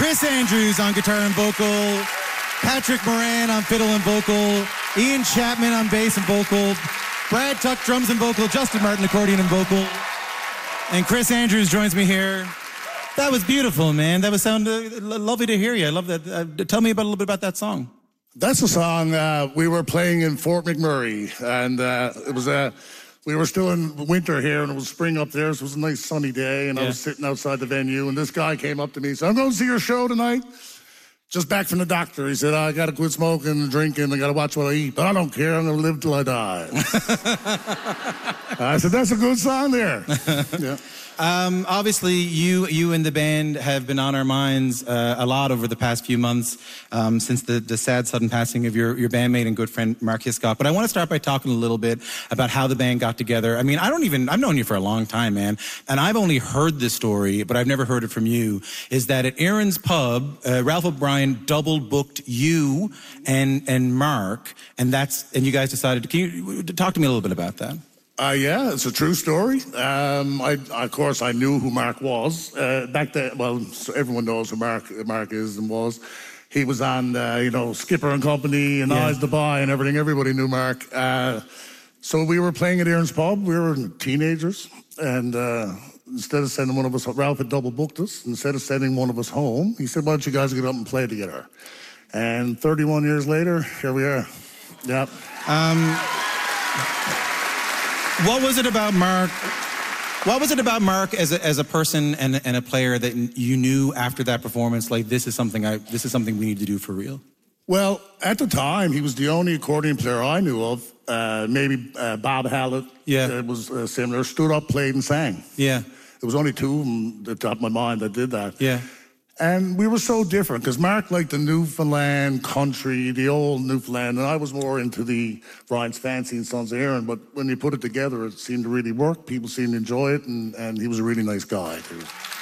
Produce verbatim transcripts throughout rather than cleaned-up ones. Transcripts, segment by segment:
Chris Andrews on guitar and vocal, Patrick Moran on fiddle and vocal, Ian Chapman on bass and vocal, Brad Tuck drums and vocal, Justin Martin accordion and vocal, and Chris Andrews joins me here. That was beautiful, man. That was sound uh, lovely to hear you. I love that. Uh, tell me about, a little bit about that song. That's a song uh, we were playing in Fort McMurray, and uh, it was a. Uh, we were still in winter here, and it was spring up there, so it was a nice sunny day, and yeah. I was sitting outside the venue, and this guy came up to me and said, I'm going to see your show tonight. Just back from the doctor. He said, I got to quit smoking and drinking. I got to watch what I eat, but I don't care. I'm going to live till I die. I said, that's a good song there. Yeah. Um, obviously, you you and the band have been on our minds uh, a lot over the past few months um, since the, the sad, sudden passing of your, your bandmate and good friend, Mark Hiscock. But I want to start by talking a little bit about how the band got together. I mean, I don't even, I've known you for a long time, man, and I've only heard this story, but I've never heard it from you, is that at Aaron's Pub, uh, Ralph O'Brien double booked you and, and Mark, and that's, and you guys decided to, can you talk to me a little bit about that? Uh, yeah, it's a true story. Um, I, of course, I knew who Mark was. Uh, back then, well, so everyone knows who Mark Mark is and was. He was on, uh, you know, Skipper and Company and yeah. Eyes to Buy and everything. Everybody knew Mark. Uh, so we were playing at Aaron's Pub. We were teenagers. And uh, instead of sending one of us, Ralph had double booked us. Instead of sending one of us home, he said, why don't you guys get up and play together? And thirty-one years later, here we are. Yep. Um... What was it about Mark? What was it about Mark as a, as a person and, and a player that you knew after that performance, like this is something I this is something we need to do for real? Well, at the time, he was the only accordion player I knew of. Uh, maybe uh, Bob Hallett. Yeah, uh, was uh, similar. Stood up, played, and sang. Yeah, there was only two of them at the top of my mind that did that. Yeah. And we were so different, because Mark liked the Newfoundland country, the old Newfoundland, and I was more into the Ryan's Fancy and Sons of Aaron, but when you put it together, it seemed to really work. People seemed to enjoy it, and, and he was a really nice guy, too.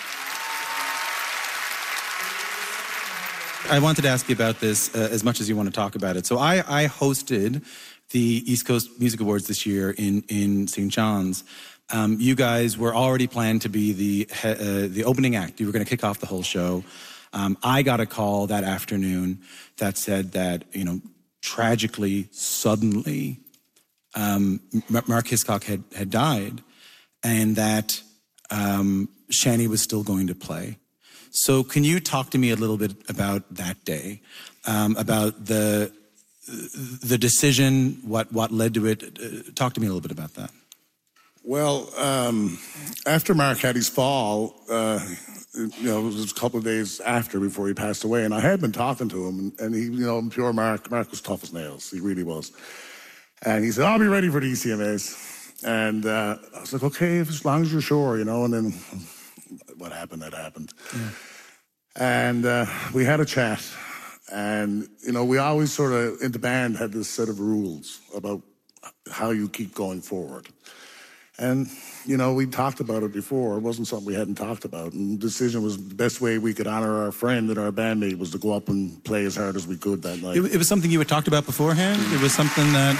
I wanted to ask you about this uh, as much as you want to talk about it. So I, I hosted the East Coast Music Awards this year in, in Saint John's. Um, you guys were already planned to be the uh, the opening act. You were going to kick off the whole show. Um, I got a call that afternoon that said that, you know, tragically, suddenly, um, Mark Hiscock had, had died, and that um, Shani was still going to play. So can you talk to me a little bit about that day, um, about the the decision, what what led to it? Uh, talk to me a little bit about that. Well, um, after Mark had his fall, uh, you know, it was a couple of days after before he passed away, and I had been talking to him, and, and he, you know, pure Mark, Mark was tough as nails. He really was. And he said, I'll be ready for the E C M As. And uh, I was like, okay, as long as you're sure, you know, and then what happened, that happened. Yeah. And uh, we had a chat, and, you know, we always sort of, in the band, had this set of rules about how you keep going forward. And, you know, we talked about it before. It wasn't something we hadn't talked about. And the decision was the best way we could honor our friend and our bandmate was to go up and play as hard as we could that night. It, it was something you had talked about beforehand? It was something that,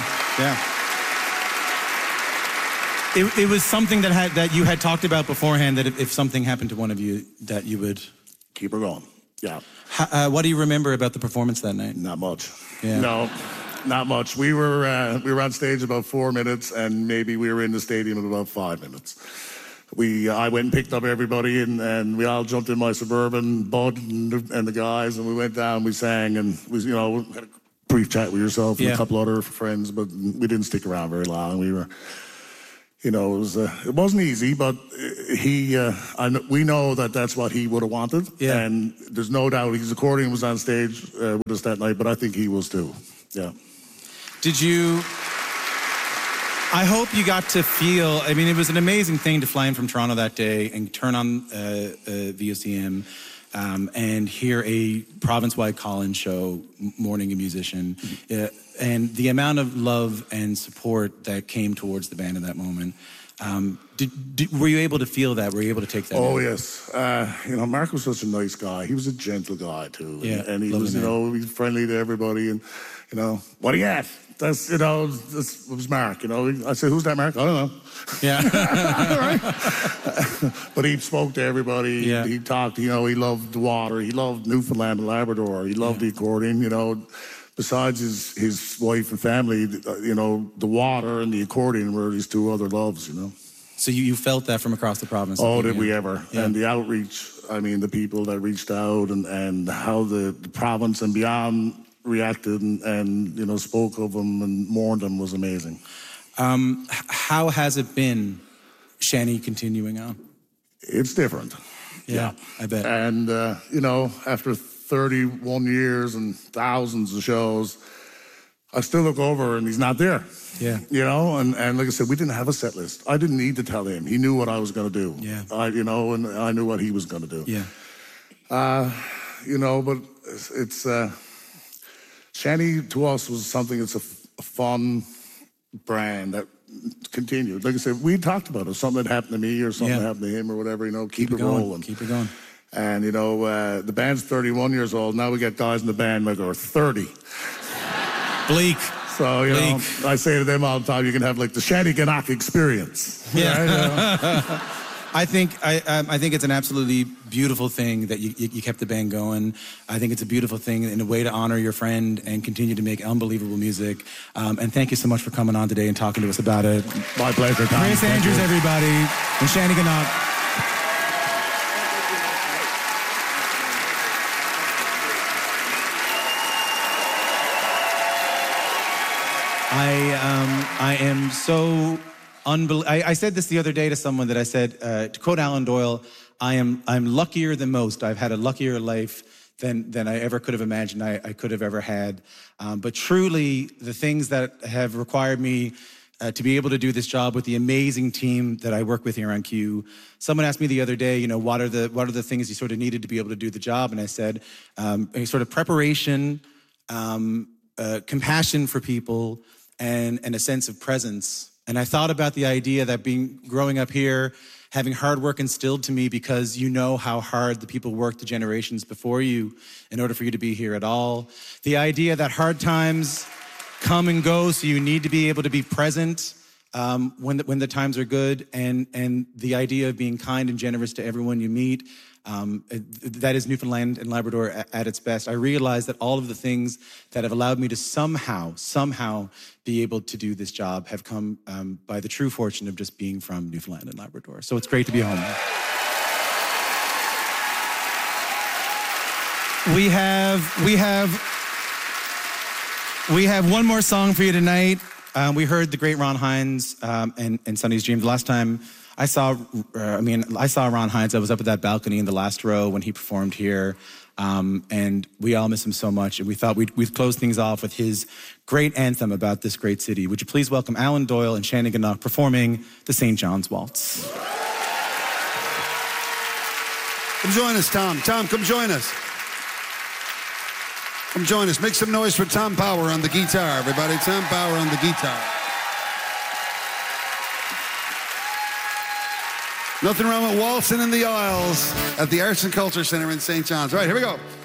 yeah. It, it was something that had that you had talked about beforehand, that if, if something happened to one of you, that you would... Keep her going, yeah. How, uh, what do you remember about the performance that night? Not much. Yeah. No. Not much. We were uh, we were on stage about four minutes, and maybe we were in the stadium in about five minutes. We I went and picked up everybody, and, and we all jumped in my Suburban, Bud and, and the guys, and we went down. We sang, and we you know had a brief chat with yourself and yeah. a couple other friends, but we didn't stick around very long. We were, you know, it was uh, it wasn't easy, but he uh, I, we know that that's what he would have wanted, yeah. and there's no doubt his accordion was on stage uh, with us that night, but I think he was too. Yeah. Did you, I hope you got to feel, I mean, it was an amazing thing to fly in from Toronto that day and turn on uh, uh, V O C M um, and hear a province-wide call-in show, Morning a Musician, mm-hmm. uh, and the amount of love and support that came towards the band in that moment. Um, did, did, were you able to feel that? Were you able to take that? Oh, in? yes. Uh, you know, Mark was such a nice guy. He was a gentle guy, too. Yeah, and, and he was, you know, he was friendly to everybody. And, you know, what do you have? That's, you know, this was Mark, you know. I said, who's that, Mark? I don't know. Yeah. But he spoke to everybody. Yeah. He talked, you know, he loved the water. He loved Newfoundland and Labrador. He loved yeah. the accordion, you know. Besides his, his wife and family, you know, the water and the accordion were his two other loves, you know. So you, you felt that from across the province? Oh, did we ever. Yeah. And the outreach, I mean, the people that reached out and, and how the, the province and beyond reacted and, and, you know, spoke of him and mourned him was amazing. Um, how has it been, Shanny, continuing on? It's different. Yeah, yeah. I bet. And, uh, you know, after thirty-one years and thousands of shows, I still look over and he's not there. Yeah. You know, and, and like I said, we didn't have a set list. I didn't need to tell him. He knew what I was going to do. Yeah. I, you know, and I knew what he was going to do. Yeah. Uh, you know, but it's, it's uh, Shanny to us was something, it's a, a fun brand that continued. Like I said, we talked about it. Something that happened to me or something yeah. that happened to him or whatever, you know, keep, keep it, it rolling. Keep it going. And, you know, uh, the band's thirty-one years old. Now we got guys in the band that are thirty. Bleak. So, you Bleak. know, I say to them all the time, you can have like the Shanny Gannock experience. Yeah. Right? You know? I think I um, I think it's an absolutely beautiful thing that you, you you kept the band going. I think it's a beautiful thing in a way to honor your friend and continue to make unbelievable music. Um, and thank you so much for coming on today and talking to us about it. My pleasure, Tom. Chris Thank Andrews, you. everybody, and Shanny Gannock. I um I am so unbel- I, I said this the other day to someone that I said uh, to quote Alan Doyle, I am I'm luckier than most. I've had a luckier life than than I ever could have imagined I, I could have ever had. Um, but truly, the things that have required me uh, to be able to do this job with the amazing team that I work with here on Q. Someone asked me the other day, you know, what are the what are the things you sort of needed to be able to do the job? And I said, um, a sort of preparation, um, uh, compassion for people. And, and a sense of presence. And I thought about the idea that being growing up here, having hard work instilled to me because you know how hard the people worked the generations before you in order for you to be here at all. The idea that hard times come and go, so you need to be able to be present um, when, the, when the times are good. And, and the idea of being kind and generous to everyone you meet. Um, that is Newfoundland and Labrador at, at its best. I realize that all of the things that have allowed me to somehow, somehow be able to do this job have come um, by the true fortune of just being from Newfoundland and Labrador. So it's great to be home. We have, we have, we have one more song for you tonight. Um, we heard the great Ron Hines um, and, and Sonny's Dream. The last time I saw, uh, I mean, I saw Ron Hines. I was up at that balcony in the last row when he performed here. Um, and we all miss him so much. And we thought we'd, we'd close things off with his great anthem about this great city. Would you please welcome Alan Doyle and Shanny Gannock performing the Saint John's Waltz. Come join us, Tom. Tom, come join us. Come join us. Make some noise for Tom Power on the guitar, everybody. Tom Power on the guitar. Nothing wrong with waltzing in the aisles at the Arts and Culture Center in Saint John's. All right, here we go.